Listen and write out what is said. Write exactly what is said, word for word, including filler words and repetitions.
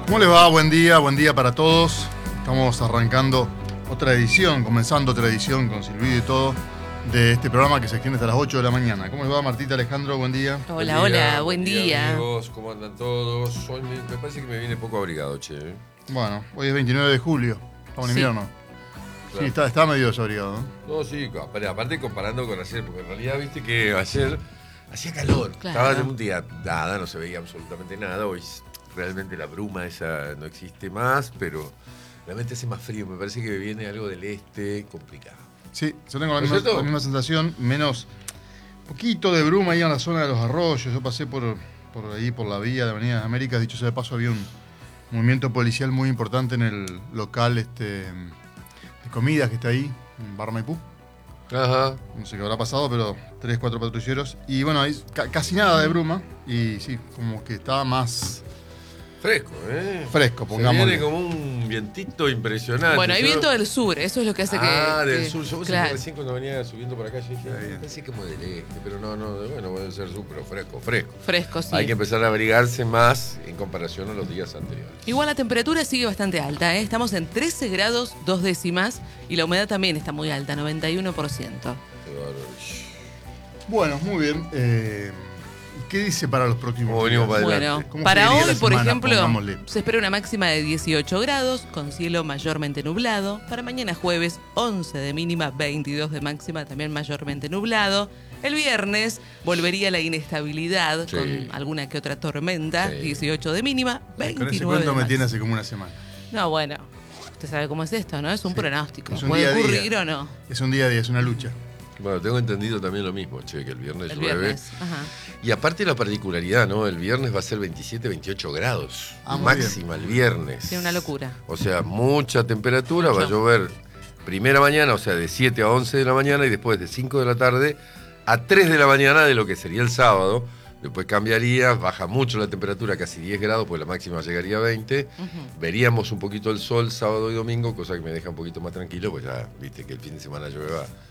¿Cómo les va? Buen día, buen día para todos. Estamos arrancando otra edición, comenzando otra edición con Silvio y todo, de este programa que se extiende hasta las ocho de la mañana. ¿Cómo les va, Martita, Alejandro? Buen día. Hola, Buen día, hola, buen día. día. Amigos, ¿cómo andan todos? Hoy me, me parece que me viene poco abrigado, che. ¿eh? Bueno, hoy es veintinueve de julio. Estamos en Sí. invierno. Claro. Sí, está, está medio desabrigado, ¿no? No, sí, aparte comparando con ayer, porque en realidad viste que ayer hacía calor. Claro. Estaba un día nada, no se veía absolutamente nada. Hoy realmente la bruma esa no existe más, pero realmente hace más frío. Me parece que viene algo del este complicado. Sí, yo tengo la ¿No es misma, cierto? la misma sensación, menos poquito de bruma ahí en la zona de los arroyos. Yo pasé por, por ahí, por la vía de Avenida de las Américas. Dicho sea de paso, había un movimiento policial muy importante en el local este, de comidas que está ahí, en Bar Maipú. Ajá. No sé qué habrá pasado, pero tres, cuatro patrulleros. Y bueno, ahí ca- casi nada de bruma. Y sí, como que estaba más Fresco, ¿eh? fresco, Se pongámosle. viene como un vientito impresionante. Bueno, hay Yo- viento del sur, eso es lo que hace que. Ah, del que- sur. Yo pensé claro. que recién cuando venía subiendo por acá, yo dije, Está bien. pensé como del este, pero no, no, bueno, puede ser sur, pero fresco, fresco. Fresco, sí. Hay que empezar a abrigarse más en comparación a los días anteriores. Igual la temperatura sigue bastante alta, ¿eh? Estamos en trece grados, dos décimas, y la humedad también está muy alta, noventa y uno por ciento. Qué bárbaro. Bueno, muy bien. Eh, ¿Qué dice para los próximos ¿Cómo venimos días? para Bueno, adelante? ¿Cómo para seguiría hoy, la por semana? ejemplo, Pongámosle. se espera una máxima de dieciocho grados, con cielo mayormente nublado. Para mañana jueves, once de mínima, veintidós de máxima, también mayormente nublado. El viernes volvería la inestabilidad, Sí. con alguna que otra tormenta, Sí. dieciocho de mínima, Con ese veintinueve de cuento me tiene máxima. hace como una semana. No, bueno, usted sabe cómo es esto, ¿no? Es un Sí. pronóstico. Es un ¿Puede día a día. ocurrir o no? Es un día a día, es una lucha. Bueno, tengo entendido también lo mismo, che, que el viernes El llueve. viernes. Ajá. Y aparte la particularidad, ¿no? El viernes va a ser veintisiete, veintiocho grados. Ah, muy máxima el viernes. Sí, una locura. O sea, mucha temperatura, va a Mucho. llover primera mañana, o sea, de siete a once de la mañana y después de cinco de la tarde a tres de la mañana de lo que sería el sábado. Después cambiaría, baja mucho la temperatura, casi diez grados, pues la máxima llegaría a veinte. Ujú. Veríamos un poquito el sol sábado y domingo, cosa que me deja un poquito más tranquilo, pues ya viste que el fin de semana llueva